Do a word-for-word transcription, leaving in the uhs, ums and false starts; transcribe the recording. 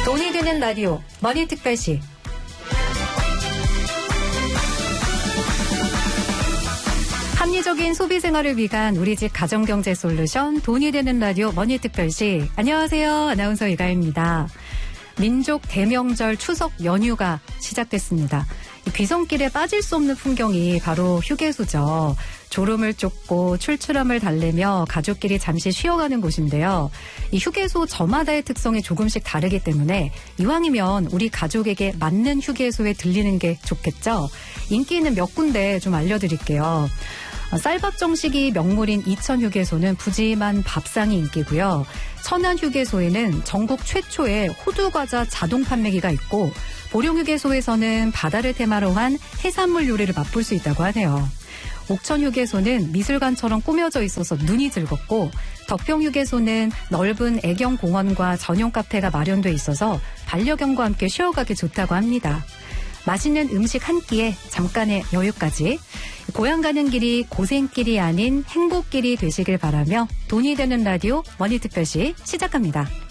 돈이 되는 라디오 머니특별시. 합리적인 소비 생활을 위한 우리 집 가정경제 솔루션 돈이 되는 라디오 머니특별시. 안녕하세요. 아나운서 이가입니다. 민족 대명절 추석 연휴가 시작됐습니다. 귀성길에 빠질 수 없는 풍경이 바로 휴게소죠. 졸음을 쫓고 출출함을 달래며 가족끼리 잠시 쉬어가는 곳인데요. 이 휴게소 저마다의 특성이 조금씩 다르기 때문에 이왕이면 우리 가족에게 맞는 휴게소에 들리는 게 좋겠죠. 인기 있는 몇 군데 좀 알려드릴게요. 쌀밥 정식이 명물인 이천 휴게소는 푸짐한 밥상이 인기고요. 천안 휴게소에는 전국 최초의 호두과자 자동 판매기가 있고, 보령 휴게소에서는 바다를 테마로 한 해산물 요리를 맛볼 수 있다고 하네요. 옥천 휴게소는 미술관처럼 꾸며져 있어서 눈이 즐겁고, 덕평 휴게소는 넓은 애경 공원과 전용 카페가 마련돼 있어서 반려견과 함께 쉬어가기 좋다고 합니다. 맛있는 음식 한 끼에 잠깐의 여유까지. 고향 가는 길이 고생길이 아닌 행복길이 되시길 바라며 돈이 되는 라디오 머니특별시 시작합니다.